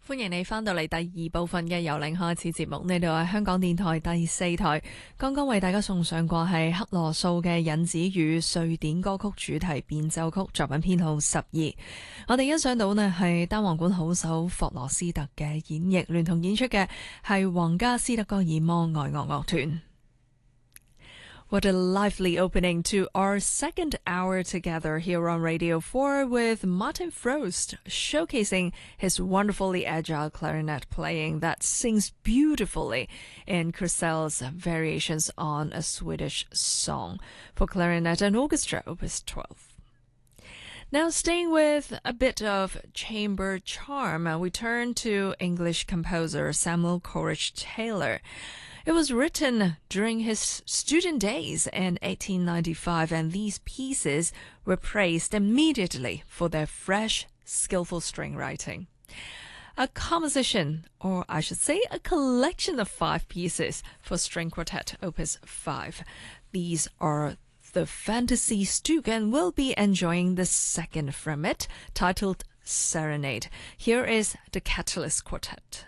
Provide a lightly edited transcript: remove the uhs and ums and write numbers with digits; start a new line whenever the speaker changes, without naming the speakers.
歡迎你返到嚟第二部分嘅由零開始節目，呢度係香港電台第四台。剛剛為大家送上過係克羅素嘅引子與瑞典歌曲主題變奏曲作品編號12。我哋欣賞到呢係單簧管好手霍羅斯特嘅演繹，聯同演出嘅係皇家斯德哥爾摩愛樂樂團。What a lively opening to our second hour together here on Radio 4 with Martin Frost showcasing his wonderfully agile clarinet playing that sings beautifully in Krusell's variations on a Swedish song for clarinet and orchestra, Opus 12. Now, staying with a bit of chamber charm, we turn to English composer Samuel Coleridge Taylor.It was written during his student days in 1895, and these pieces were praised immediately for their fresh, skillful string writing. A composition, or I should say a collection of 5 pieces for string quartet, Opus 5. These are the Fantasy Stuke, and we'll be enjoying the second from it, titled Serenade. Here is the Catalyst Quartet.